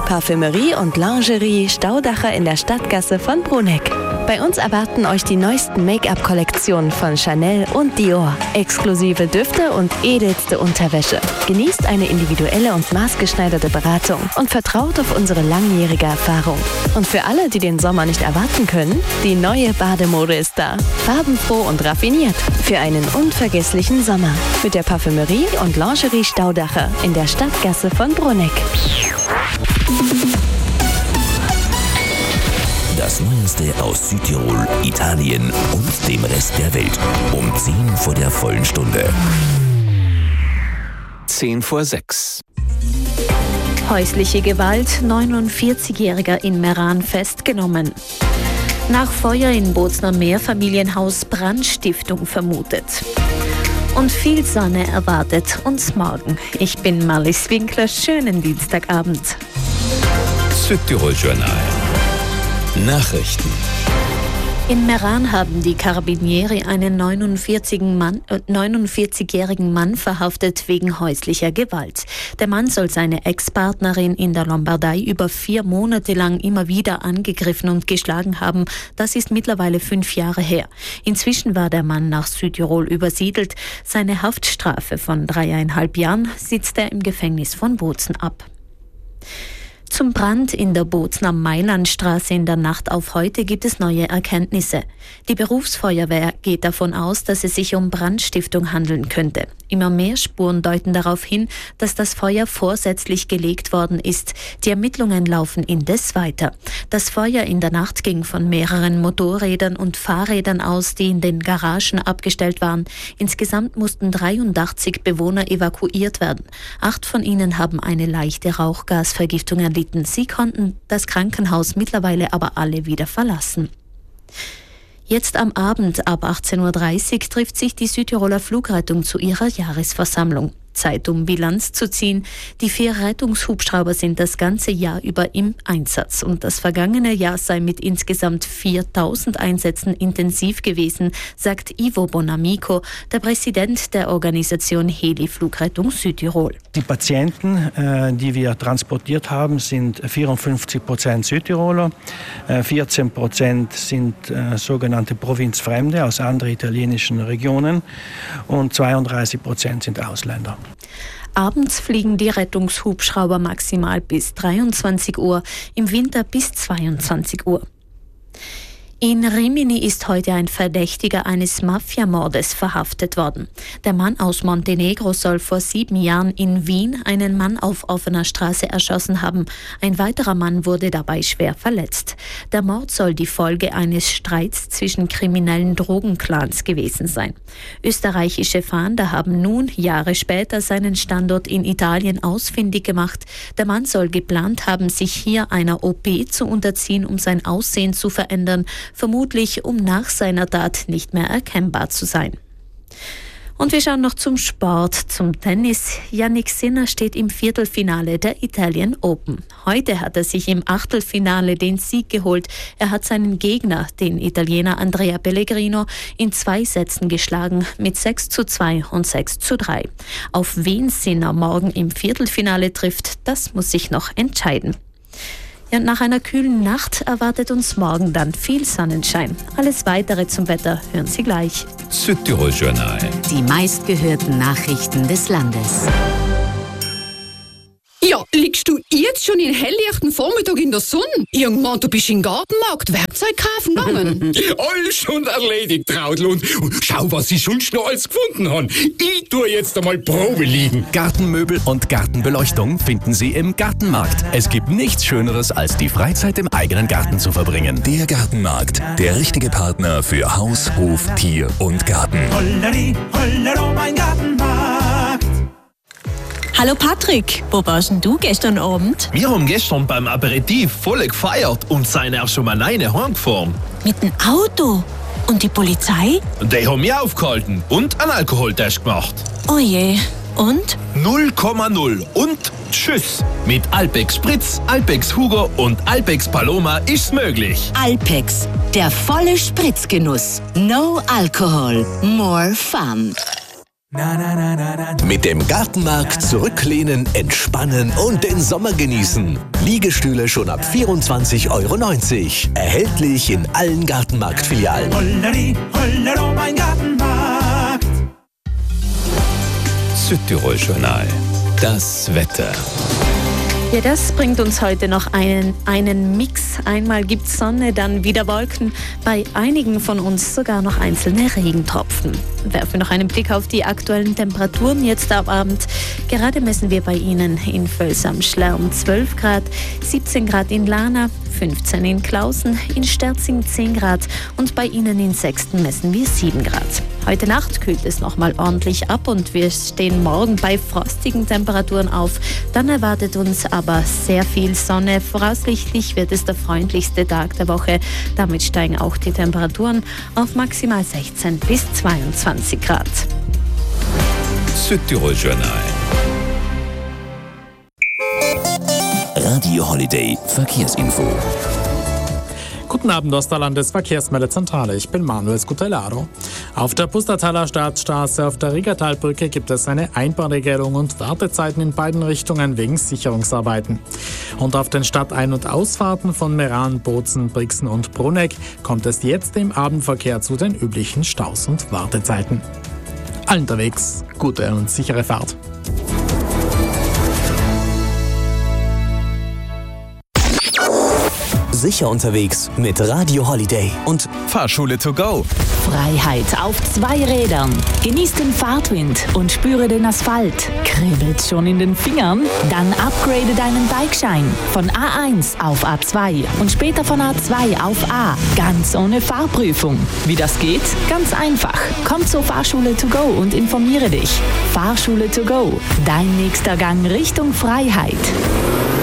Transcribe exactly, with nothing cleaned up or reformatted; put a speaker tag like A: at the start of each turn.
A: Parfümerie und Lingerie Staudacher in der Stadtgasse von Bruneck. Bei uns erwarten euch die neuesten Make-up-Kollektionen von Chanel und Dior, exklusive Düfte und edelste Unterwäsche. Genießt eine individuelle und maßgeschneiderte Beratung und vertraut auf unsere langjährige Erfahrung. Und für alle, die den Sommer nicht erwarten können, die neue Bademode ist da. Farbenfroh und raffiniert für einen unvergesslichen Sommer. Mit der Parfümerie und Lingerie Staudacher in der Stadtgasse von Bruneck.
B: Das Neueste aus Südtirol, Italien und dem Rest der Welt. Um zehn vor der vollen Stunde.
C: zehn vor sechs.
D: Häusliche Gewalt, neunundvierzigjähriger in Meran festgenommen. Nach Feuer in Bozner Mehrfamilienhaus Brandstiftung vermutet. Und viel Sonne erwartet uns morgen. Ich bin Marlies Winkler, schönen Dienstagabend.
C: Südtirol Journal. Nachrichten.
D: In Meran haben die Carabinieri einen neunundvierzigjährigen Mann, äh, neunundvierzigjährigen Mann verhaftet wegen häuslicher Gewalt. Der Mann soll seine Ex-Partnerin in der Lombardei über vier Monate lang immer wieder angegriffen und geschlagen haben. Das ist mittlerweile fünf Jahre her. Inzwischen war der Mann nach Südtirol übersiedelt. Seine Haftstrafe von dreieinhalb Jahren sitzt er im Gefängnis von Bozen ab. Zum Brand in der Bozner Mailandstraße in der Nacht auf heute gibt es neue Erkenntnisse. Die Berufsfeuerwehr geht davon aus, dass es sich um Brandstiftung handeln könnte. Immer mehr Spuren deuten darauf hin, dass das Feuer vorsätzlich gelegt worden ist. Die Ermittlungen laufen indes weiter. Das Feuer in der Nacht ging von mehreren Motorrädern und Fahrrädern aus, die in den Garagen abgestellt waren. Insgesamt mussten dreiundachtzig Bewohner evakuiert werden. Acht von ihnen haben eine leichte Rauchgasvergiftung erlitten. Sie konnten das Krankenhaus mittlerweile aber alle wieder verlassen. Jetzt am Abend ab achtzehn Uhr dreißig trifft sich die Südtiroler Flugrettung zu ihrer Jahresversammlung. Zeit, um Bilanz zu ziehen. Die vier Rettungshubschrauber sind das ganze Jahr über im Einsatz und das vergangene Jahr sei mit insgesamt viertausend Einsätzen intensiv gewesen, sagt Ivo Bonamico, der Präsident der Organisation Heli Flugrettung Südtirol.
E: Die Patienten, die wir transportiert haben, sind vierundfünfzig Prozent Südtiroler, vierzehn Prozent sind sogenannte Provinzfremde aus anderen italienischen Regionen und zweiunddreißig Prozent sind Ausländer.
D: Abends fliegen die Rettungshubschrauber maximal bis dreiundzwanzig Uhr, im Winter bis zweiundzwanzig Uhr. In Rimini ist heute ein Verdächtiger eines Mafiamordes verhaftet worden. Der Mann aus Montenegro soll vor sieben Jahren in Wien einen Mann auf offener Straße erschossen haben. Ein weiterer Mann wurde dabei schwer verletzt. Der Mord soll die Folge eines Streits zwischen kriminellen Drogenclans gewesen sein. Österreichische Fahnder haben nun Jahre später seinen Standort in Italien ausfindig gemacht. Der Mann soll geplant haben, sich hier einer O P zu unterziehen, um sein Aussehen zu verändern, vermutlich um nach seiner Tat nicht mehr erkennbar zu sein. Und wir schauen noch zum Sport, zum Tennis. Jannik Sinner steht im Viertelfinale der Italian Open. Heute hat er sich im Achtelfinale den Sieg geholt. Er hat seinen Gegner, den Italiener Andrea Pellegrino, in zwei Sätzen geschlagen mit sechs zu zwei und sechs zu drei. Auf wen Sinner morgen im Viertelfinale trifft, das muss sich noch entscheiden. Ja, nach einer kühlen Nacht erwartet uns morgen dann viel Sonnenschein. Alles Weitere zum Wetter hören Sie gleich.
C: Südtirol Journal.
F: Die meistgehörten Nachrichten des Landes.
G: Ja, liegst du jetzt schon in helllichten Vormittag in der Sonne? Irgendwann, du bist im Gartenmarkt Werkzeug kaufen gegangen.
H: Alles schon erledigt, Traudl. Und schau, was ich schon noch alles gefunden habe. Ich tue jetzt einmal Probe liegen.
I: Gartenmöbel und Gartenbeleuchtung finden Sie im Gartenmarkt. Es gibt nichts Schöneres, als die Freizeit im eigenen Garten zu verbringen.
B: Der Gartenmarkt, der richtige Partner für Haus, Hof, Tier und Garten.
J: Holleri, hollero, mein Gartenmarkt.
K: Hallo Patrick, wo warst denn du gestern Abend?
L: Wir haben gestern beim Aperitif voll gefeiert und sind auch schon mal alleine heimgefahren.
K: Mit dem Auto? Und die Polizei?
L: Die haben mich aufgehalten und einen Alkoholtest gemacht.
K: Oh je, und?
L: null Komma null und tschüss. Mit Alpex Spritz, Alpex Hugo und Alpex Paloma ist's möglich.
F: Alpex, der volle Spritzgenuss. No Alcohol, more fun.
B: Mit dem Gartenmarkt zurücklehnen, entspannen und den Sommer genießen. Liegestühle schon ab vierundzwanzig Euro neunzig. Erhältlich in allen Gartenmarktfilialen.
J: Holleri, hollero, mein Gartenmarkt.
C: Südtirol Journal. Das Wetter.
D: Ja, das bringt uns heute noch einen, einen Mix. Einmal gibt's Sonne, dann wieder Wolken. Bei einigen von uns sogar noch einzelne Regentropfen. Werfen wir noch einen Blick auf die aktuellen Temperaturen jetzt am Abend. Gerade messen wir bei Ihnen in Völs am Schlern zwölf Grad, siebzehn Grad in Lana, fünfzehn in Klausen, in Sterzing zehn Grad und bei Ihnen in Sexten messen wir sieben Grad. Heute Nacht kühlt es nochmal ordentlich ab und wir stehen morgen bei frostigen Temperaturen auf. Dann erwartet uns aber sehr viel Sonne. Voraussichtlich wird es der freundlichste Tag der Woche. Damit steigen auch die Temperaturen auf maximal sechzehn bis zweiundzwanzig Grad.
C: Südtirol Journal.
B: Radio Holiday Verkehrsinfo.
M: Guten Abend aus der Landesverkehrsmeldezentrale. Ich bin Manuel Scutellaro. Auf der Pustertaler Staatsstraße auf der Riegertalbrücke gibt es eine Einbahnregelung und Wartezeiten in beiden Richtungen wegen Sicherungsarbeiten. Und auf den Stadtein- und Ausfahrten von Meran, Bozen, Brixen und Bruneck kommt es jetzt im Abendverkehr zu den üblichen Staus und Wartezeiten. Allen unterwegs gute und sichere Fahrt.
B: Sicher unterwegs mit Radio Holiday und
L: Fahrschule to go.
N: Freiheit auf zwei Rädern. Genießt den Fahrtwind und spüre den Asphalt. Kribbelt schon in den Fingern? Dann upgrade deinen Bikeschein von A eins auf A zwei und später von A zwei auf A. Ganz ohne Fahrprüfung. Wie das geht? Ganz einfach. Komm zur Fahrschule to go und informiere dich. Fahrschule to go. Dein nächster Gang Richtung Freiheit.